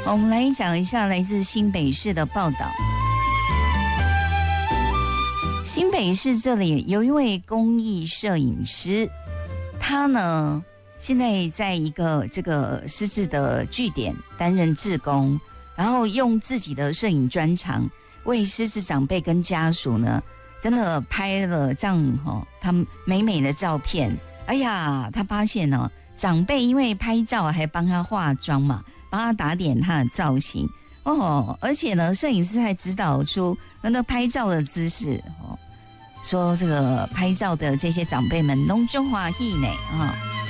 我们来讲一下来自新北市的报道。新北市这里有一位公益摄影师，他呢现在在一个这个失智的据点担任志工，然后用自己的摄影专长为失智长辈跟家属呢，真的拍了这样他美美的照片。哎呀，他发现呢，长辈因为拍照还帮他化妆嘛，帮他打点他的造型而且呢，摄影师还指导出那拍照的姿势说这个拍照的这些长辈们拢中华意呢